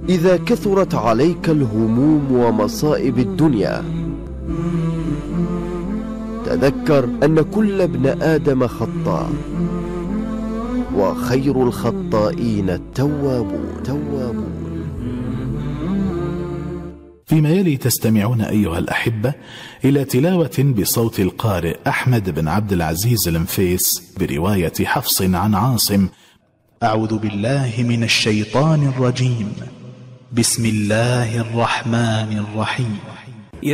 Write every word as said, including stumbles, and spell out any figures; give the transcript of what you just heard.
إذا كثرت عليك الهموم ومصائب الدنيا تذكر أن كل ابن آدم خطاء، وخير الخطائين التوابون. توابون. فيما يلي تستمعون أيها الأحبة إلى تلاوة بصوت القارئ أحمد بن عبد العزيز المفيس برواية حفص عن عاصم. أعوذ بالله من الشيطان الرجيم. بسم الله الرحمن الرحيم.